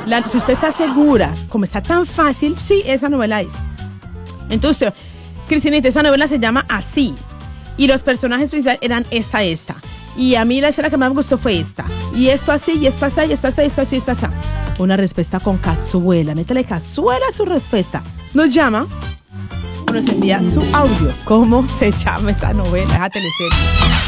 Si usted está segura, como está tan fácil, sí, esa novela es. Entonces, Cristinita, esa novela se llama así. Y los personajes principales eran esta. Y a mí la escena que más me gustó fue esta. Y esto así, y esto así, y esto así, y esto así, y esto así. Una respuesta con cazuela. Métele cazuela a su respuesta. Nos llama o nos envía su audio. ¿Cómo se llama esa novela? Esa teleserie.